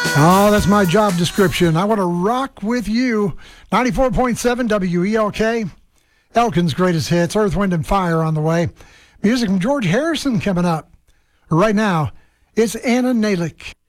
Oh, that's my job description. I want to rock with you. 94.7 WELK. Elkin's greatest hits, Earth, Wind, and Fire on the way. Music from George Harrison coming up. Right now, it's Anna Nalick.